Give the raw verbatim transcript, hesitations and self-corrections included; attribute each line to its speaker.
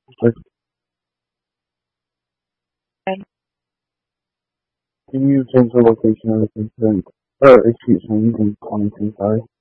Speaker 1: Like, can you change the location of the consent, or excuse me, you can call me, sorry.